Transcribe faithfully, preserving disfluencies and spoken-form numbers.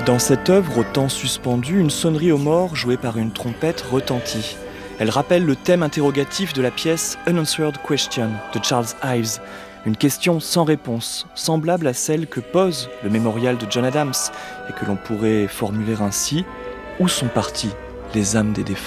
Dans cette œuvre au temps suspendu, une sonnerie aux morts jouée par une trompette retentit. Elle rappelle le thème interrogatif de la pièce Unanswered Question de Charles Ives, une question sans réponse, semblable à celle que pose le mémorial de John Adams et que l'on pourrait formuler ainsi: où sont parties les âmes des défunts ?